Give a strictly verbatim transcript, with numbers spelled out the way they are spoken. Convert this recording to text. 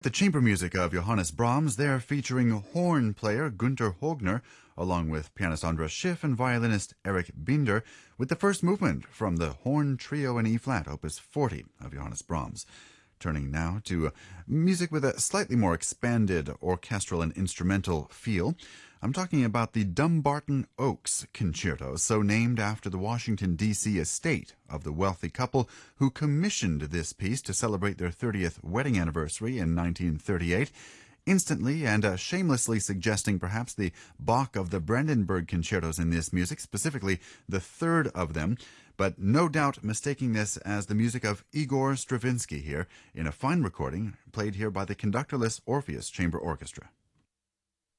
The chamber music of Johannes Brahms, there featuring horn player Günter Hogner, along with pianist Andras Schiff and violinist Erich Binder, with the first movement from the Horn Trio in E-flat, opus forty of Johannes Brahms. Turning now to music with a slightly more expanded orchestral and instrumental feel. I'm talking about the Dumbarton Oaks Concerto, so named after the Washington, D C estate of the wealthy couple who commissioned this piece to celebrate their thirtieth wedding anniversary in nineteen thirty-eight, instantly and uh, shamelessly suggesting perhaps the Bach of the Brandenburg concertos in this music, specifically the third of them, but no doubt mistaking this as the music of Igor Stravinsky here in a fine recording played here by the conductorless Orpheus Chamber Orchestra.